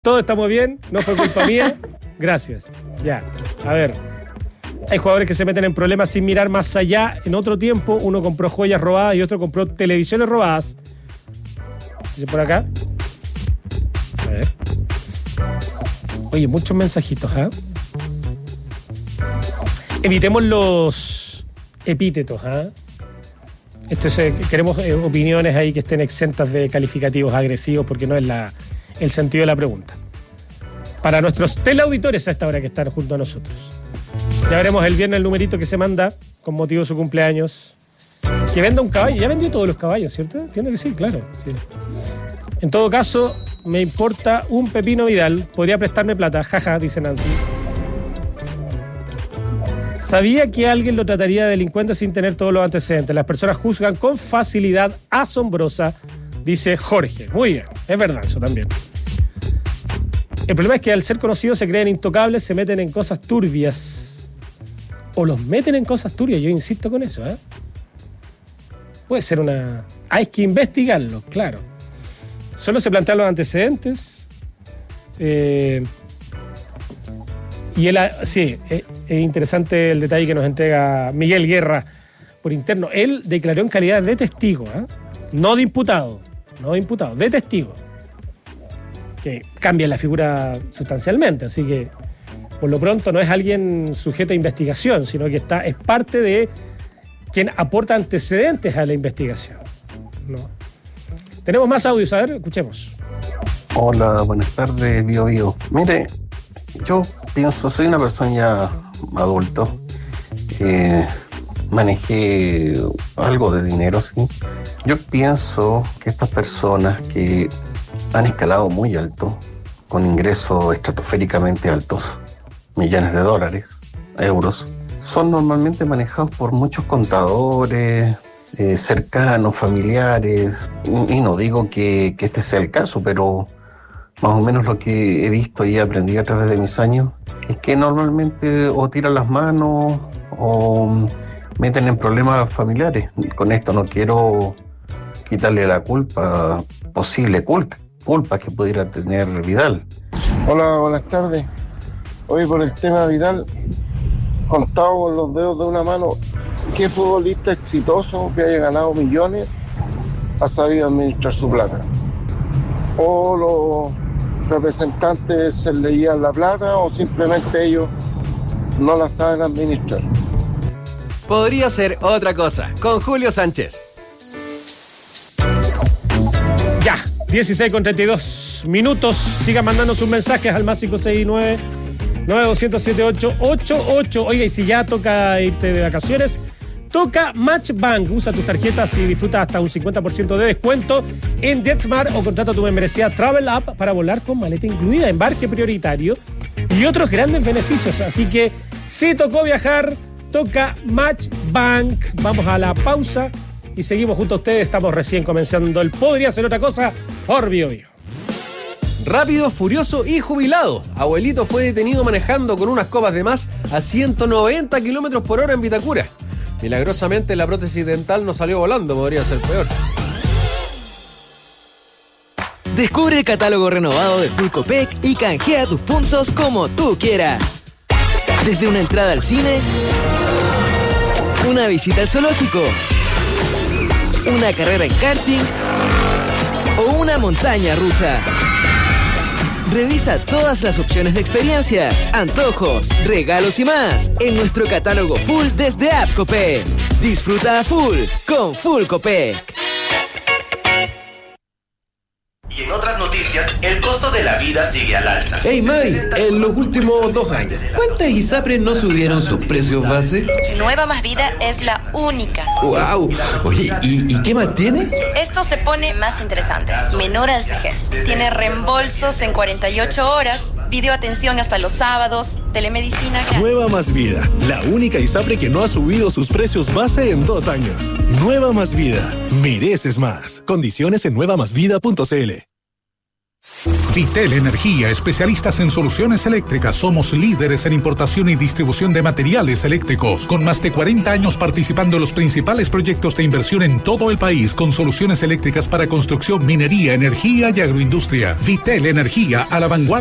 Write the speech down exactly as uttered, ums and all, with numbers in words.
Todo estamos bien, no fue culpa mía. Gracias. Ya, a ver. Hay jugadores que se meten en problemas sin mirar más allá. En otro tiempo, uno compró joyas robadas y otro compró televisiones robadas. Dice por acá. A ver. Oye, muchos mensajitos, ¿ah? ¿eh? Evitemos los epítetos, ¿ah? ¿eh? Esto es, eh, queremos eh, opiniones ahí que estén exentas de calificativos agresivos porque no es la, el sentido de la pregunta. Para nuestros teleauditores a esta hora que están junto a nosotros. Ya veremos el viernes el numerito que se manda con motivo de su cumpleaños. Que venda un caballo. Ya vendió todos los caballos, ¿cierto? Entiendo que sí, claro. Sí. En todo caso, me importa un pepino Vidal. Podría prestarme plata. Jaja, dice Nancy. Sabía que alguien lo trataría de delincuente sin tener todos los antecedentes. Las personas juzgan con facilidad asombrosa, dice Jorge. Muy bien, es verdad eso también. El problema es que al ser conocidos se creen intocables, se meten en cosas turbias. O los meten en cosas turbias, yo insisto con eso, ¿eh? Puede ser una... Hay que investigarlo, claro. Solo se plantean los antecedentes. Eh... Y él, sí, es, es interesante el detalle que nos entrega Miguel Guerra por interno. Él declaró en calidad de testigo, ¿eh? No de imputado, no de imputado, de testigo. Que cambia la figura sustancialmente, así que por lo pronto no es alguien sujeto a investigación, sino que está, es parte de quien aporta antecedentes a la investigación. ¿No? Tenemos más audios, a ver, escuchemos. Hola, buenas tardes, Bio Bio. Mire, yo pienso, soy una persona ya adulto, eh, manejé algo de dinero, sí. Yo pienso que estas personas que han escalado muy alto, con ingresos estratosféricamente altos, millones de dólares, euros, son normalmente manejados por muchos contadores, eh, cercanos, familiares, y, y no digo que, que este sea el caso, pero más o menos lo que he visto y he aprendido a través de mis años es que normalmente o tiran las manos o meten en problemas familiares. Con esto no quiero quitarle la culpa, posible culpa, culpa que pudiera tener Vidal. Hola, buenas tardes. Hoy por el tema Vidal, contado con los dedos de una mano, ¿qué futbolista exitoso que haya ganado millones ha sabido administrar su plata? O los representantes se leían la plata o simplemente ellos no la saben administrar. Podría ser otra cosa, con Julio Sánchez. Ya, dieciséis con treinta y dos minutos. Sigan mandando sus mensajes al más cinco seis nueve, nueve dos cero siete ocho ocho ocho. Oiga, y si ya toca irte de vacaciones, toca Matchbank. Usa tus tarjetas y disfruta hasta un cincuenta por ciento de descuento en JetSmart o contrata tu membresía Travel App para volar con maleta incluida, embarque prioritario y otros grandes beneficios. Así que si tocó viajar, toca Matchbank. Vamos a la pausa y seguimos junto a ustedes. Estamos recién comenzando el Podría Ser Otra Cosa por Bio Bio. Rápido, furioso y jubilado. Abuelito fue detenido manejando con unas copas de más a ciento noventa kilómetros por hora en Vitacura. Milagrosamente la prótesis dental no salió volando, podría ser peor. Descubre el catálogo renovado de Full Copec y canjea tus puntos como tú quieras. Desde una entrada al cine, una visita al zoológico, una carrera en karting o una montaña rusa. Revisa todas las opciones de experiencias, antojos, regalos y más en nuestro catálogo full desde App Copec. Disfruta a full con Full Copec. Y en otras noticias, el costo de la vida sigue al alza. Hey Mavi, en los últimos dos años, ¿cuántas ISAPRES no subieron sus precios base? Nueva Más Vida es la única. ¡Wow! Oye, ¿y, y qué más tiene? Esto se pone más interesante. Menor al vejez. Tiene reembolsos en cuarenta y ocho horas, videoatención hasta los sábados, telemedicina... Nueva Más Vida, la única ISAPRE que no ha subido sus precios base en dos años. Nueva Más Vida, mereces más. Condiciones en nueva más vida punto c l. Vitel Energía, especialistas en soluciones eléctricas. Somos líderes en importación y distribución de materiales eléctricos, con más de cuarenta años participando en los principales proyectos de inversión en todo el país, con soluciones eléctricas para construcción, minería, energía y agroindustria. Vitel Energía, a la vanguardia